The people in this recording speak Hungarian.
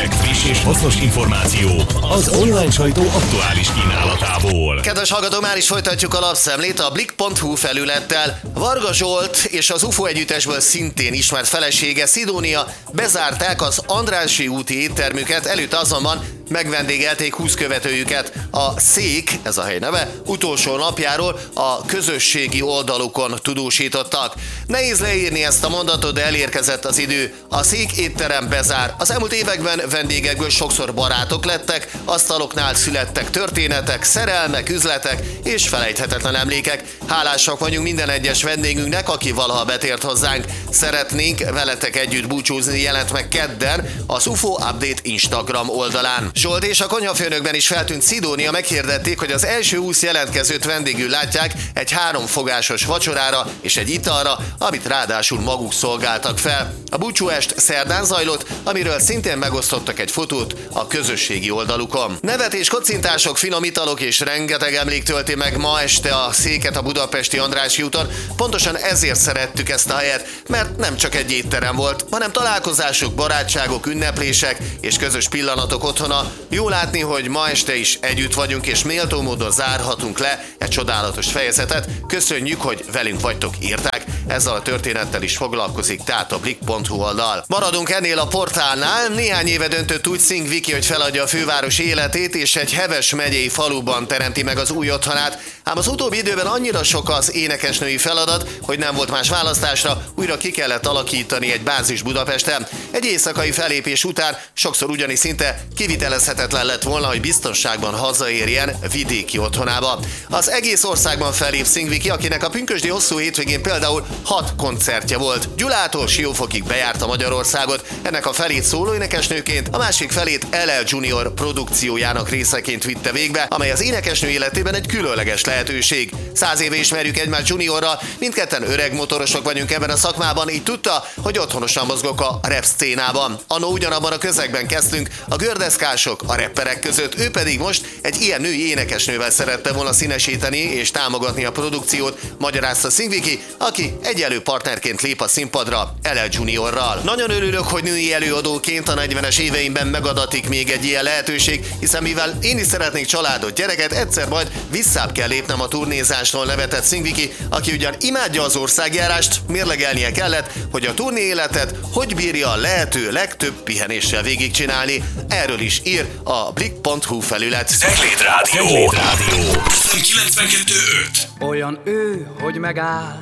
hírek, friss és hasznos információk az online sajtó aktuális kínálatából. Kedves hallgató, már is folytatjuk a lapszemlét a Blik.hu felülettel. Varga Zsolt és az UFO együttesből szintén ismert felesége, Szidónia bezárták az Andrássy úti éttermüket, előtte azonban megvendégelték 20 követőjüket. A Szék, ez a hely neve, utolsó napjáról a közösségi oldalukon tudósítottak. Nehéz leírni ezt a mondatot, de elérkezett az idő. A Szék étterem bezár. Az elmúlt években vendégekből sokszor barátok lettek, asztaloknál születtek történetek, szerelmek, üzletek és felejthetetlen emlékek. Hálásak vagyunk minden egyes vendégünknek, aki valaha betért hozzánk. Szeretnénk veletek együtt búcsúzni, jelent meg kedden az UFO Update Instagram oldalán. Zsolt és a konyhafőnökben is feltűnt Szidónia meghirdették, hogy az első 20 jelentkezőt vendégül látják egy 3 fogásos vacsorára és egy italra, amit ráadásul maguk szolgáltak fel. A búcsúest szerdán zajlott, amiről szintén megosztottak egy fotót a közösségi oldalukon. Nevetés, kocintások, finom italok és rengeteg emlék tölti meg ma este a Széket a budapesti Andrássy úton. Pontosan ezért szerettük ezt a helyet, mert nem csak egy étterem volt, hanem találkozások, barátságok, ünneplések és közös pillanatok otthona. Jó látni, hogy ma este is együtt vagyunk, és méltó módon zárhatunk le egy csodálatos fejezetet. Köszönjük, hogy velünk vagytok, írták. Ezzel a történettel is foglalkozik tehát a Blik.hu oldal. Maradunk ennél a portálnál. Néhány éve döntött úgy Szing Viki, hogy feladja a főváros életét, és egy Heves megyei faluban teremti meg az új otthonát. Ám az utóbbi időben annyira sok az énekesnői feladat, hogy nem volt más választásra, újra ki kellett alakítani egy bázis Budapesten. Egy éjszakai fellépés után sokszor ugyanis szinte kivitelezhetetlen lett volna, hogy biztonságban hazaérjen vidéki otthonába. Az egész országban fellép Szing Viki, akinek a pünkösdi hosszú hétvégén például 6 koncertje volt. Gyulától Siófokig bejárta Magyarországot, ennek a felét szólóénekesnőként, a másik felét LL Junior produkciójának részeként vitte végbe, amely az énekesnő életében egy különleges lehetőség. 100 éve ismerjük egymást Juniorra, mindketten öreg motorosok vagyunk ebben a szakmában, így tudta, hogy otthonosan mozgok a rap szcénában. Annó ugyanabban a közegben kezdtünk, a gördeszkások a rapperek között, ő pedig most egy ilyen női énekesnővel szerette volna színesíteni és támogatni a produkciót, magyarázta Szing Viki, aki egyelő partnerként lép a színpadra LL Juniorral. Nagyon örülök, hogy női előadóként a 40-es éveimben megadatik még egy ilyen lehetőség, hiszen mivel én is szeretnék családot, gyereket, egyszer majd visszább kell lépnem a turnézásról, nevetett Szing Viki, aki ugyan imádja az országjárást, mérlegelnie kellett, hogy a turné életet hogy bírja a lehető legtöbb pihenéssel végigcsinálni. Erről is ír a Blik.hu felület. Cegléd Rádió. 92.5. Olyan ő, hogy megáll